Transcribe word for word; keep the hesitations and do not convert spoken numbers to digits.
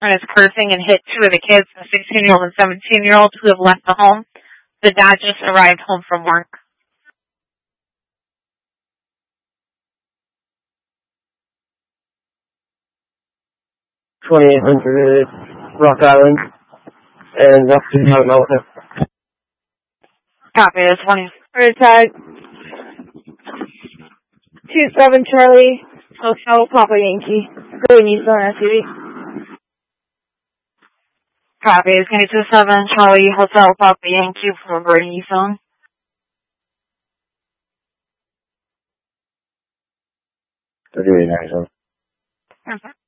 and is cursing and hit two of the kids, a sixteen-year-old and seventeen-year-old, who have left the home. The dad just arrived home from work. twenty-eight hundred Rock Island, and that's the Young Mountain. Copy, it's twenty. Red tag. two seven Charlie, Hotel Papa Yankee. Go Nissan S U V. Copy, it's going to two seven Charlie, Hotel Papa Yankee for Brady Zone. thirty-eight, nine, Perfect.